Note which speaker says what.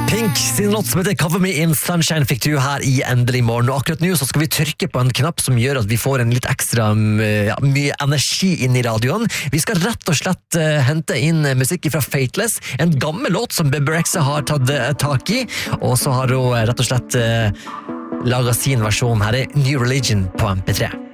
Speaker 1: Pink sin låt som heter Cover Me in Sunshine fikk du her i Endelig morgen. Og akkurat nå så skal vi trykke på en knapp som gjør at vi får en litt ekstra mye energi inn i radioen. Vi skal rett og slett hente inn musikk fra Fateless, en gammel låt som Bebe Rexha har tatt tak i, og så har hun rett og slett laget sin versjon. Her er New Religion på MP3.